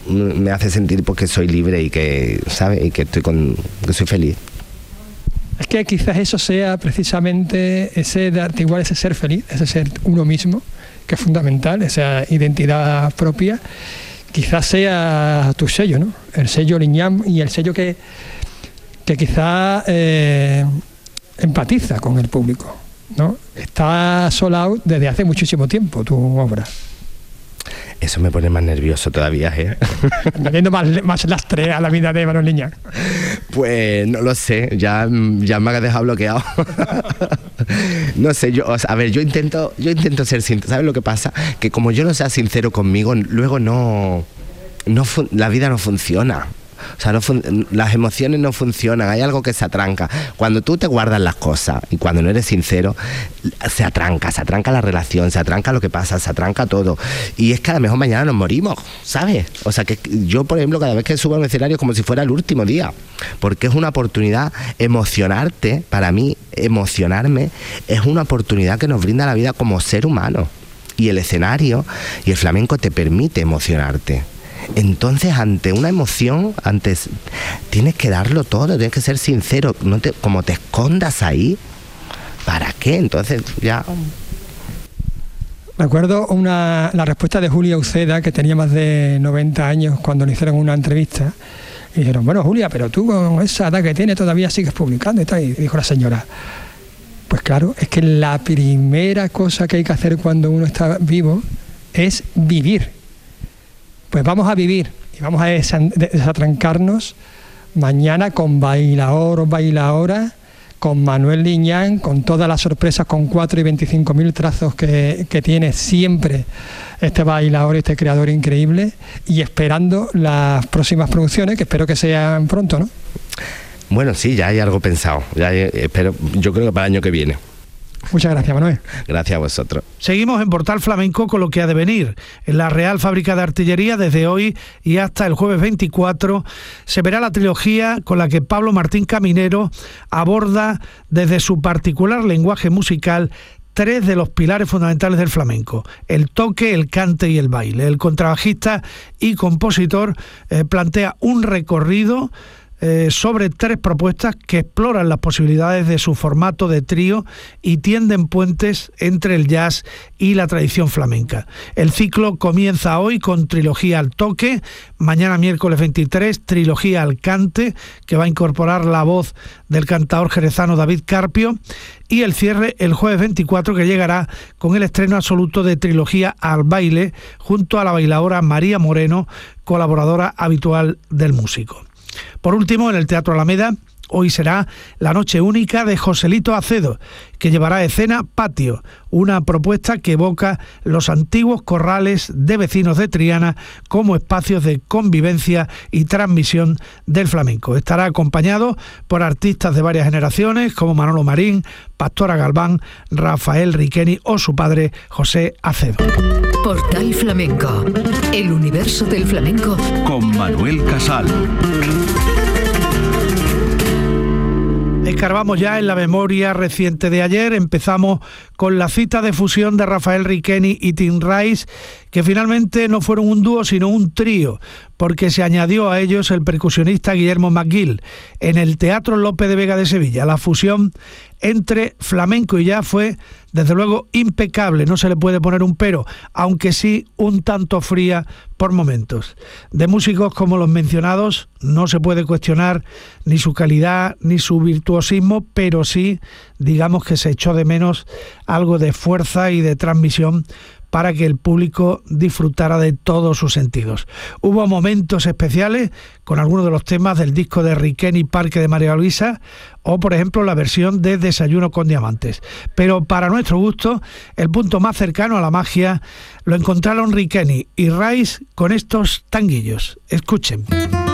me hace sentir pues, que soy libre y que, ¿sabes? Y que que soy feliz. Es que quizás eso sea precisamente ese darte igual, ese ser feliz, ese ser uno mismo, que es fundamental, esa identidad propia, quizás sea tu sello, ¿no? El sello Liñán y el sello que quizás empatiza con el público, ¿no? Está sold out desde hace muchísimo tiempo tu obra. Eso me pone más nervioso todavía, ¿eh? Añadiendo más lastre a la vida de Manuel Liñán. Pues no lo sé, ya me ha dejado bloqueado. No sé, yo intento ser sincero. ¿Sabes lo que pasa? Que como yo no sea sincero conmigo, luego la vida no funciona. O sea, las emociones no funcionan, hay algo que se atranca. Cuando tú te guardas las cosas y cuando no eres sincero, se atranca la relación, se atranca lo que pasa, se atranca todo. Y es que a lo mejor mañana nos morimos, ¿sabes? O sea, que yo, por ejemplo, cada vez que subo a un escenario es como si fuera el último día, porque es una oportunidad. Emocionarte, para mí, emocionarme, es una oportunidad que nos brinda la vida como ser humano. Y el escenario y el flamenco te permite emocionarte. Entonces, ante una emoción, tienes que darlo todo, tienes que ser sincero, como te escondas ahí, ¿para qué? Entonces ya... Recuerdo la respuesta de Julia Uceda, que tenía más de 90 años cuando le hicieron una entrevista, y dijeron, bueno, Julia, pero tú con esa edad que tienes todavía sigues publicando y tal, y dijo la señora, pues claro, es que la primera cosa que hay que hacer cuando uno está vivo es vivir. Pues vamos a vivir y vamos a desatrancarnos mañana con bailaoras, con Manuel Liñán, con todas las sorpresas, con 4 y 25.000 trazos que tiene siempre este bailaor, este creador increíble, y esperando las próximas producciones, que espero que sean pronto, ¿no? Bueno, sí, ya hay algo pensado, espero, yo creo que para el año que viene. Muchas gracias, Manuel. Gracias a vosotros. Seguimos en Portal Flamenco con lo que ha de venir. En la Real Fábrica de Artillería, desde hoy y hasta el jueves 24, se verá la trilogía con la que Pablo Martín Caminero aborda desde su particular lenguaje musical 3 de los pilares fundamentales del flamenco: el toque, el cante y el baile. El contrabajista y compositor plantea un recorrido sobre 3 propuestas que exploran las posibilidades de su formato de trío y tienden puentes entre el jazz y la tradición flamenca. El ciclo comienza hoy con Trilogía al toque, mañana miércoles 23, Trilogía al cante, que va a incorporar la voz del cantador jerezano David Carpio, y el cierre el jueves 24, que llegará con el estreno absoluto de Trilogía al baile, junto a la bailadora María Moreno, colaboradora habitual del músico. Por último, en el Teatro Alameda, hoy será la noche única de Joselito Acedo, que llevará a escena Patio, una propuesta que evoca los antiguos corrales de vecinos de Triana como espacios de convivencia y transmisión del flamenco. Estará acompañado por artistas de varias generaciones como Manolo Marín, Pastora Galván, Rafael Riqueni o su padre José Acedo. Portal Flamenco, el universo del flamenco con Manuel Casal. Escarbamos ya en la memoria reciente de ayer. Empezamos con la cita de fusión de Rafael Riqueni y Tim Rice, que finalmente no fueron un dúo sino un trío, porque se añadió a ellos el percusionista Guillermo McGill en el Teatro Lope de Vega de Sevilla. La fusión entre flamenco y jazz fue, desde luego, impecable, no se le puede poner un pero, aunque sí un tanto fría por momentos. De músicos como los mencionados no se puede cuestionar ni su calidad ni su virtuosismo, pero sí, digamos que se echó de menos algo de fuerza y de transmisión para que el público disfrutara de todos sus sentidos. Hubo momentos especiales con algunos de los temas del disco de Riqueni Parque de María Luisa, o por ejemplo la versión de Desayuno con Diamantes. Pero para nuestro gusto, el punto más cercano a la magia lo encontraron Riqueni y Rice con estos tanguillos. Escuchen.